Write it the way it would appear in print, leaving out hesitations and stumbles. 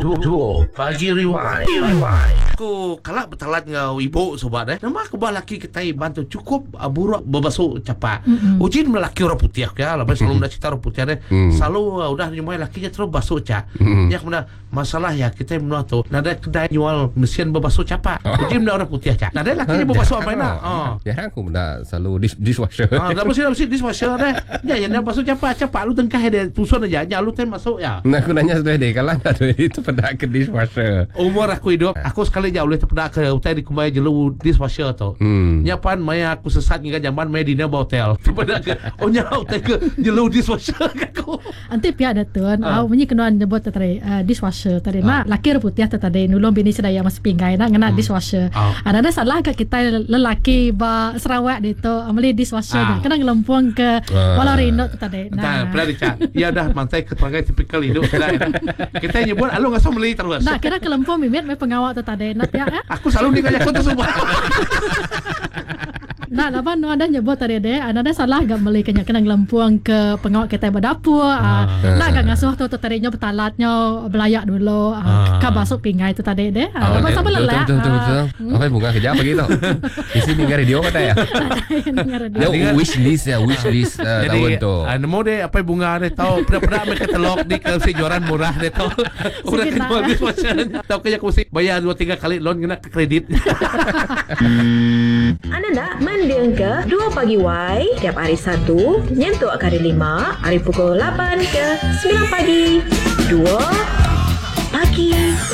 Duo Pagi Rewind. Aku kalak bertalat ngau ibu sobat nama aku laki kita bantu cukup buruk berbasuh capak. Ujin melaki orang putih ya, lepas selalu dah cerita orang putih selalu udah nyumai lakinya terus basuh cak. Ya kemudian masalah ya kita menua tu nada kedai jual mesin berbasuh capak. Ujin orang putih cak. Nada lakinya berbasuh apa nak? Ya aku dah selalu dishwasher. Dah mesti dishwasher deh. Ya yang basuh capak lu tengkah dia tusun aja, lu tem masuk ya. Nah aku nanya sudah deh kalau ada itu pada ke dishwasher. Umur aku hidup, aku sekali jauh boleh terpedak ke hotel di kumai jelu dishwasher tu. Nyapan maya aku sesat hingga zaman maya di nama hotel. Terpedak ke onya hotel ke jelu dishwasher aku. Anti pihak datun, bunyi kenuan nyebut tadi dishwasher tadi. Nak laki putih tadi nulung bini sedaya masih pinggai nak ngena dishwasher. Ada salah ke kita lelaki ba Sarawak itu amali dishwasher. Kena ngelempung ke walau Rino tadi. Nah, pernah dicak. Ya dah mantai keterangan tipikal hidup kita nyebut alu ngasih meli terus. Nah, kira kelempung mimit me pengawal tadi. Nak ya. Aku selalu nih kau tu semua. Nah, laban ada nyebut tadi deh, ada salah gak beli kena ngelempung ke pengawal kita berdapur. Nak gak ngasuh tu tadinya betalatnya belayak dulu. Ka masuk pingai itu tadi deh. Laban sampai lelah. Betul. Apa bunga kerja begitu? Di sini nggak radio kata ya. Dia wish list tahun tu. Nemu deh apa bunga deh tahu pernah mereka telok di kejuaran murah deh tahu. Udah kejual dishwasher. Tahu kayak aku mesti bayar 2-3 kali loan kena ke kredit. Anda nak mendeng ke 2 Pagi Y tiap hari Sabtu nyentuh ke hari 5 hari pukul 8 ke 9 pagi 2 Pagi